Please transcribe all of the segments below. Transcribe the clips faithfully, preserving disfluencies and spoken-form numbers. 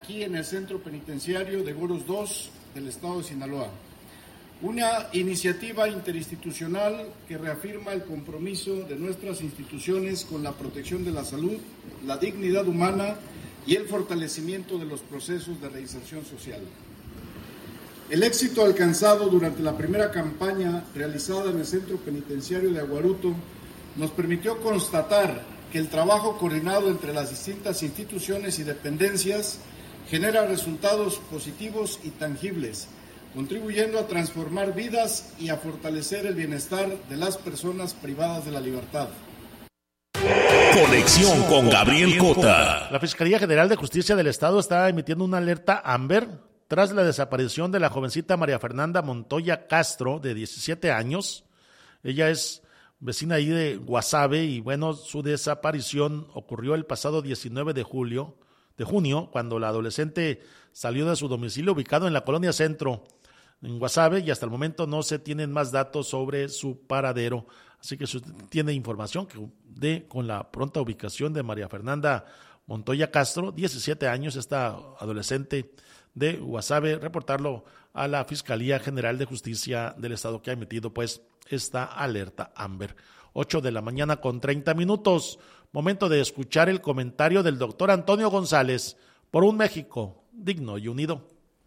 aquí en el Centro Penitenciario de Goros dos del Estado de Sinaloa. Una iniciativa interinstitucional que reafirma el compromiso de nuestras instituciones con la protección de la salud, la dignidad humana y el fortalecimiento de los procesos de reinserción social. El éxito alcanzado durante la primera campaña realizada en el Centro Penitenciario de Aguaruto nos permitió constatar que el trabajo coordinado entre las distintas instituciones y dependencias genera resultados positivos y tangibles, contribuyendo a transformar vidas y a fortalecer el bienestar de las personas privadas de la libertad. Conexión con Gabriel Cota. La Fiscalía General de Justicia del Estado está emitiendo una alerta Amber tras la desaparición de la jovencita María Fernanda Montoya Castro, de diecisiete años. Ella es vecina ahí de Guasave y bueno, su desaparición ocurrió el pasado diecinueve de julio, de junio, cuando la adolescente salió de su domicilio ubicado en la Colonia Centro, en Guasave, y hasta el momento no se tienen más datos sobre su paradero. Así que si usted tiene información que dé con la pronta ubicación de María Fernanda Montoya Castro, diecisiete años, esta adolescente de Guasave, reportarlo a la Fiscalía General de Justicia del Estado, que ha emitido pues esta alerta Amber. ocho de la mañana con treinta minutos. Momento de escuchar el comentario del doctor Antonio González por un México digno y unido.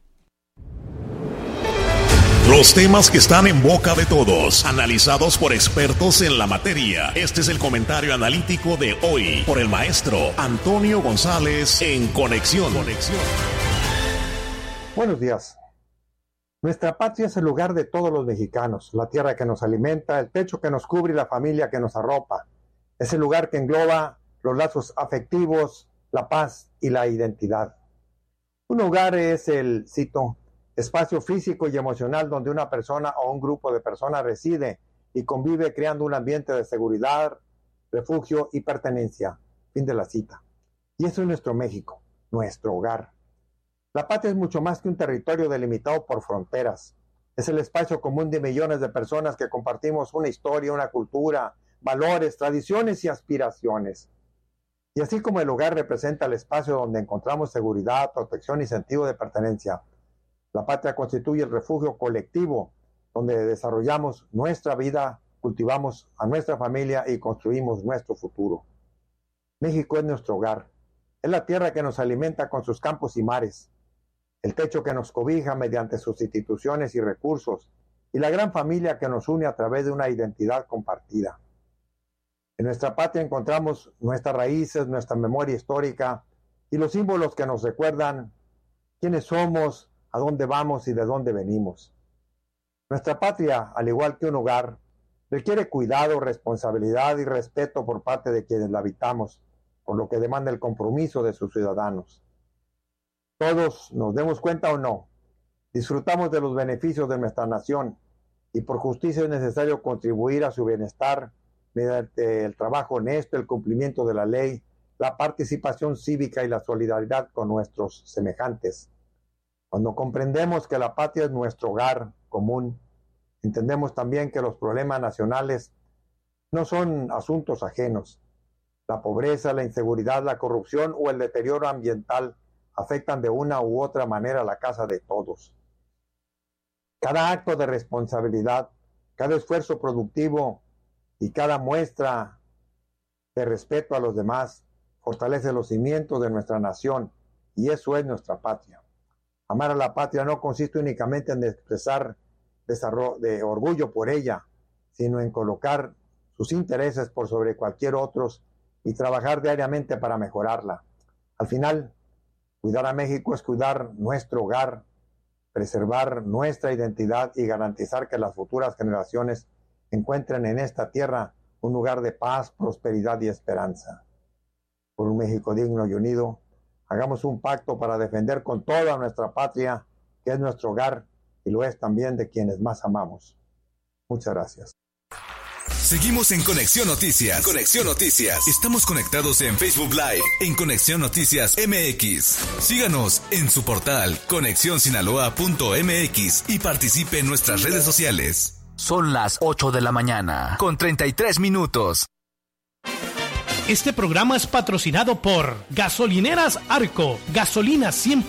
Los temas que están en boca de todos, analizados por expertos en la materia. Este es el comentario analítico de hoy por el maestro Antonio González en Conexión. Conexión. Buenos días. Nuestra patria es el lugar de todos los mexicanos, la tierra que nos alimenta, el techo que nos cubre y la familia que nos arropa. Es el lugar que engloba los lazos afectivos, la paz y la identidad. Un hogar es el, cito, espacio físico y emocional donde una persona o un grupo de personas reside y convive creando un ambiente de seguridad, refugio y pertenencia. Fin de la cita. Y eso es nuestro México, nuestro hogar. La patria es mucho más que un territorio delimitado por fronteras. Es el espacio común de millones de personas que compartimos una historia, una cultura, valores, tradiciones y aspiraciones. Y así como el hogar representa el espacio donde encontramos seguridad, protección y sentido de pertenencia, la patria constituye el refugio colectivo donde desarrollamos nuestra vida, cultivamos a nuestra familia y construimos nuestro futuro. México es nuestro hogar. Es la tierra que nos alimenta con sus campos y mares, el techo que nos cobija mediante sus instituciones y recursos, y la gran familia que nos une a través de una identidad compartida. En nuestra patria encontramos nuestras raíces, nuestra memoria histórica y los símbolos que nos recuerdan quiénes somos, a dónde vamos y de dónde venimos. Nuestra patria, al igual que un hogar, requiere cuidado, responsabilidad y respeto por parte de quienes la habitamos, por lo que demanda el compromiso de sus ciudadanos. Todos, nos demos cuenta o no, disfrutamos de los beneficios de nuestra nación y por justicia es necesario contribuir a su bienestar mediante el trabajo honesto, el cumplimiento de la ley, la participación cívica y la solidaridad con nuestros semejantes. Cuando comprendemos que la patria es nuestro hogar común, entendemos también que los problemas nacionales no son asuntos ajenos. La pobreza, la inseguridad, la corrupción o el deterioro ambiental afectan de una u otra manera la casa de todos. Cada acto de responsabilidad, cada esfuerzo productivo y cada muestra de respeto a los demás fortalece los cimientos de nuestra nación y eso es nuestra patria. Amar a la patria no consiste únicamente en expresar desarrollo de orgullo por ella, sino en colocar sus intereses por sobre cualquier otros y trabajar diariamente para mejorarla. Al final, cuidar a México es cuidar nuestro hogar, preservar nuestra identidad y garantizar que las futuras generaciones encuentren en esta tierra un lugar de paz, prosperidad y esperanza. Por un México digno y unido, hagamos un pacto para defender con toda nuestra patria, que es nuestro hogar y lo es también de quienes más amamos. Muchas gracias. Seguimos en Conexión Noticias. Conexión Noticias. Estamos conectados en Facebook Live, en Conexión Noticias M X. Síganos en su portal conexión sinaloa punto m x y participe en nuestras redes sociales. Son las ocho de la mañana, con treinta y tres minutos. Este programa es patrocinado por Gasolineras Arco, gasolina cien por ciento